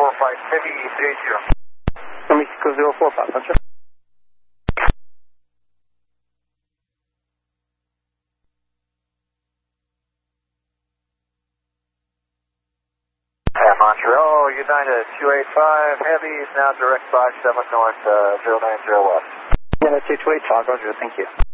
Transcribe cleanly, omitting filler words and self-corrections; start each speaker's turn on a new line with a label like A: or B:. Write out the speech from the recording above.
A: Heavy 380.
B: Mexico 04, passenger.
A: Montreal, United 285 Heavy is now direct 57 north, 090 west.
B: United 285, roger, thank you.